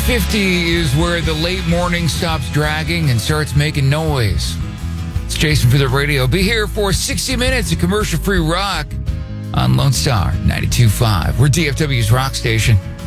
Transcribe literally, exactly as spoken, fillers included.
fifty is where the late morning stops dragging and starts making noise. It's Jason for the radio. Be here for sixty minutes of commercial-free rock on Lone Star ninety-two point five. We're D F W's rock station.